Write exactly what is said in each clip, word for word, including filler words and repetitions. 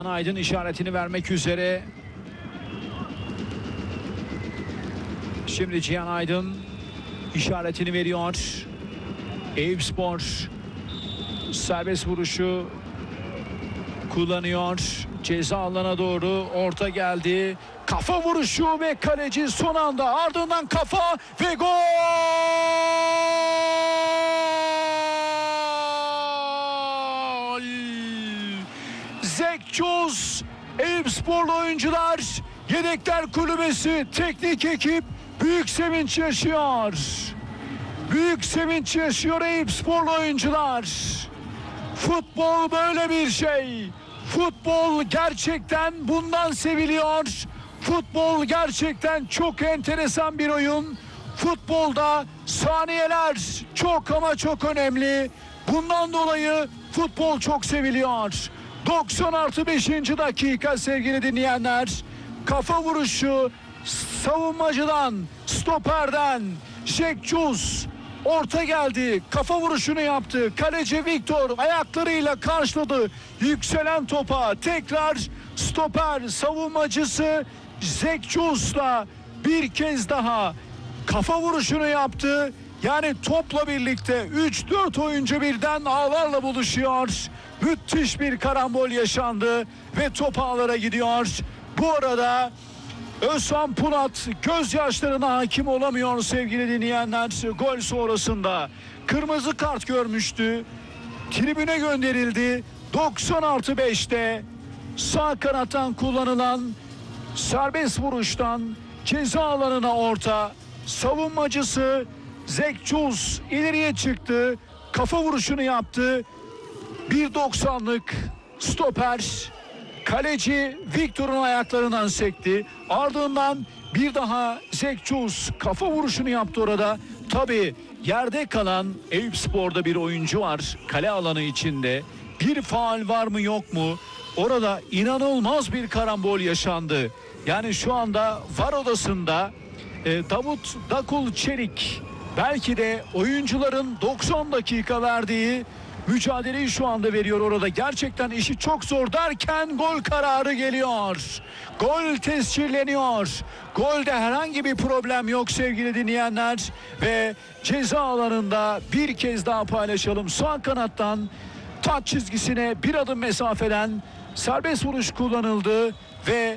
Aydın işaretini vermek üzere. Şimdi Cihan Aydın işaretini veriyor. Eyüpspor serbest vuruşu kullanıyor. Ceza alanına doğru orta geldi. Kafa vuruşu ve kaleci son anda, ardından kafa ve gol! Zekçuz, Eyüpsporlu oyuncular, Yedekler Kulübesi teknik ekip büyük sevinç yaşıyor. Büyük sevinç yaşıyor Eyüpsporlu oyuncular. Futbol böyle bir şey. Futbol gerçekten bundan seviliyor. Futbol gerçekten çok enteresan bir oyun. Futbolda saniyeler çok ama çok önemli. Bundan dolayı futbol çok seviliyor. doksan artı beşinci dakika sevgili dinleyenler. Kafa vuruşu savunmacıdan, stoperden Zekçuz orta geldi. Kafa vuruşunu yaptı. Kaleci Viktor ayaklarıyla karşıladı. Yükselen topa tekrar stoper savunmacısı Zekçuz'la bir kez daha kafa vuruşunu yaptı. Yani topla birlikte üç dört oyuncu birden ağlarla buluşuyor. Müthiş bir karambol yaşandı ve top ağlara gidiyor. Bu arada Özhan Pulat gözyaşlarına hakim olamıyor sevgili dinleyenler. Gol sonrasında kırmızı kart görmüştü. Tribüne gönderildi. doksan artı beşte sağ kanattan kullanılan serbest vuruştan ceza alanına orta. Savunmacısı Zekçuz ileriye çıktı. Kafa vuruşunu yaptı. bir doksanlık stoper kaleci Viktor'un ayaklarından sekti. Ardından bir daha Zekçuz kafa vuruşunu yaptı orada. Tabii yerde kalan Eyüpspor'da bir oyuncu var kale alanı içinde. Bir faul var mı yok mu? Orada inanılmaz bir karambol yaşandı. Yani şu anda VAR odasında e, Davut Dakul Çelik belki de oyuncuların doksan dakika verdiği mücadeleyi şu anda veriyor orada. Gerçekten işi çok zor derken gol kararı geliyor. Gol tescilleniyor. Golde herhangi bir problem yok sevgili dinleyenler. Ve ceza alanında bir kez daha paylaşalım. Sağ kanattan taç çizgisine bir adım mesafeden serbest vuruş kullanıldı. Ve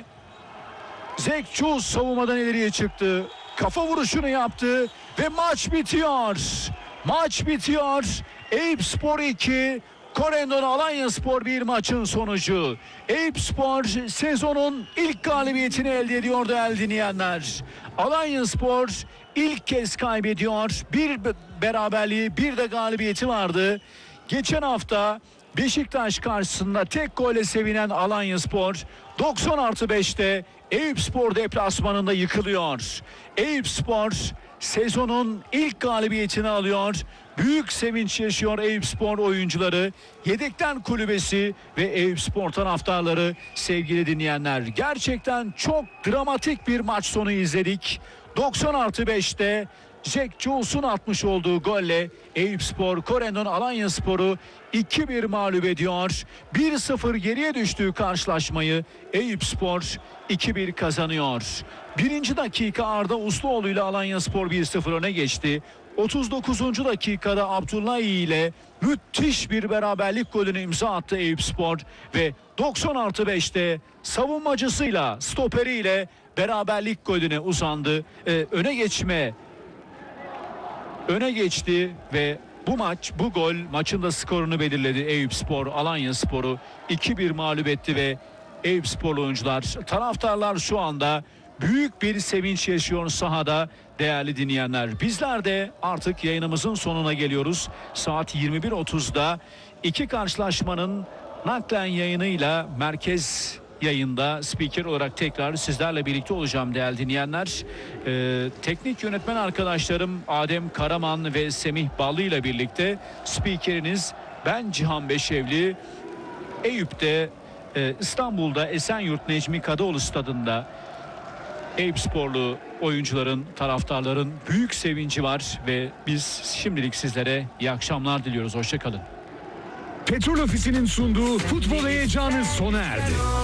Zekçuz savunmadan ileriye çıktı. Kafa vuruşunu yaptı. Ve maç bitiyor. Maç bitiyor. Eyüpspor iki, Corendon Alanyaspor bir maçın sonucu. Eyüpspor sezonun ilk galibiyetini elde ediyor değerli dinleyenler. Alanyaspor ilk kez kaybediyor. Bir beraberliği, bir de galibiyeti vardı. Geçen hafta Beşiktaş karşısında tek golle sevinen Alanyaspor doksan artı beşte Eyüpspor deplasmanında yıkılıyor. Eyüpspor sezonun ilk galibiyetini alıyor. Büyük sevinç yaşıyor Eyüpspor oyuncuları, Yedekler Kulübesi ve Eyüpspor taraftarları sevgili dinleyenler. Gerçekten çok dramatik bir maç sonu izledik. doksan artı beşte Zekçuz'un atmış olduğu golle Eyüpspor Corendon Alanyaspor'u iki bir mağlup ediyor. bir sıfır geriye düştüğü karşılaşmayı Eyüpspor iki bir kazanıyor. Birinci dakika Arda Usluoğlu ile Alanyaspor bir sıfır öne geçti. otuz dokuzuncu dakikada Abdullah ile müthiş bir beraberlik golünü imza attı Eyüpspor ve doksan artı beşte savunmacısıyla, stoperiyle beraberlik golüne uzandı. Ee, öne geçme öne geçti ve bu maç, bu gol maçın da skorunu belirledi. Eyüpspor Alanyaspor'u iki bir mağlup etti ve Eyüpsporlu oyuncular, taraftarlar şu anda büyük bir sevinç yaşıyor sahada değerli dinleyenler. Bizler de artık yayınımızın sonuna geliyoruz. Saat yirmi bir otuzda iki karşılaşmanın naklen yayınıyla merkez yayında spiker olarak tekrar sizlerle birlikte olacağım değerli dinleyenler. Ee, teknik yönetmen arkadaşlarım Adem Karaman ve Semih Ballı ile birlikte spikeriniz ben Cihan Beşevli. Eyüp'te e, İstanbul'da Esenyurt Necmi Kadıoğlu stadında Eyüpsporlu oyuncuların, taraftarların büyük sevinci var ve biz şimdilik sizlere iyi akşamlar diliyoruz. Hoşça kalın. Petrol Ofisi'nin sunduğu futbol heyecanı sona erdi.